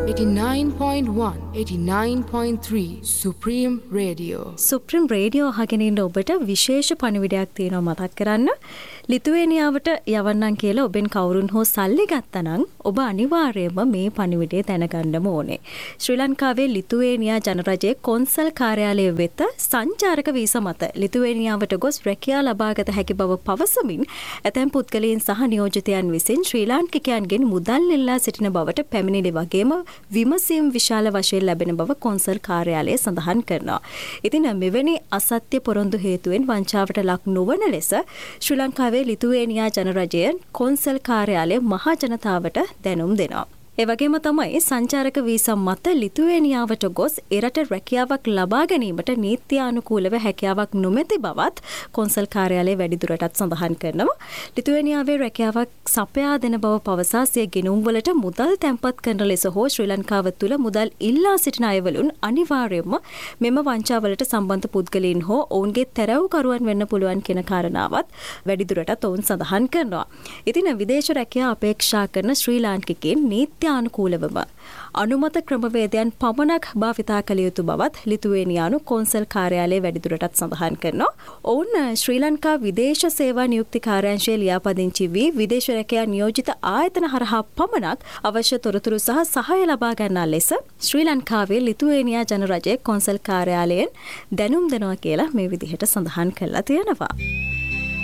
89.1, 89.3 Supreme Radio. Supreme Radio අහගෙන ඉන්න ඔබට විශේෂ පණිවිඩයක් තියෙනවා මතක් කරන්න. ලිතුවේනියාවට යවන්නම් කියලා ඔබෙන් කවුරුන් හෝ සල්ලි ගත්තනම් ඔබ අනිවාර්යයෙන්ම මේ පණිවිඩය දැනගන්නම ඕනේ. ශ්‍රී ලංකාවේ ලිතුවේනියා ජනරජයේ කොන්සල් කාර්යාලය වෙත සංචාරක වීසා මත ලිතුවේනියාවට ගොස් රැකියා ලබාගත හැකි බව පවසමින් ඇතැම් පුද්ගලයන් සහ නියෝජිතයන් විසින් ශ්‍රී ලාංකිකයන්ගෙන් මුදල් එල්ලා සිටින බවට පැමිණිලි වගේම විමසීම් විශාල වශයෙන් ලැබෙන බව කොන්සල් කාර්යාලය සඳහන් කරනවා. ඉතින් මෙවැනි අසත්‍ය පොරොන්දු හේතුවෙන් වංචාවට ලක් නොවන ලෙස ශ්‍රී ලංකාවේ ලිතුවේනියා ජනරජයේ කොන්සල් කාර්යාලය මහා ජනතාවට දැනුම් දෙනවා. ඒ වගේම තමයි සංචාරක වීසා මත ලිතුවේනියාවට ගොස් එරට රැකියාවක් ලබා ගැනීමට නීත්‍යානුකූලව හැකියාවක් නොමැති බවත් කොන්සල් කාර්යාලය වැඩිදුරටත් සඳහන් කරනවා. ලිතුවේනියාවේ රැකියාවක් සපයා දෙන බව පවසා සිය ගෙනුම්වලට මුදල් තැන්පත් කරන ලෙස හෝ ශ්‍රී ලංකාව තුළ මුදල් ඉල්ලා සිටින අයවලුන් අනිවාර්යයෙන්ම මෙම වංචාවලට සම්බන්ධ පුද්ගලයන් හෝ ඔවුන්ගේ තැරැව්කරුවන් වෙන්න පුළුවන් කියන කාරණාවත් වැඩිදුරටත් ඔවුන් සඳහන් කරනවා. ඉතින් විදේශ රැකියාව අපේක්ෂා කරන ශ්‍රී ලාංකිකයන් අනුකූලවම අනුමත ක්‍රමවේදයන් පමණක් භාවිතා කළ යුතු බවත් ලිතුවේනියානු කොන්සල් කාර්යාලය වැඩිදුරටත් සඳහන් කරනවා. ඔවුන් ශ්‍රී ලංකා විදේශ සේවා නියුක්ති කාර්යාංශයේ ලියාපදිංචි වී විදේශ රැකියා නියෝජිත ආයතන හරහා පමණක් අවශ්‍ය තොරතුරු සහ සහාය ලබා ගන්නා ලෙස ශ්‍රී ලංකාවේ ලිතුවේනියා ජනරජයේ කොන්සල් කාර්යාලයෙන් දැනුම් දෙනවා කියලා මේ විදිහට සඳහන් කරලා තියෙනවා.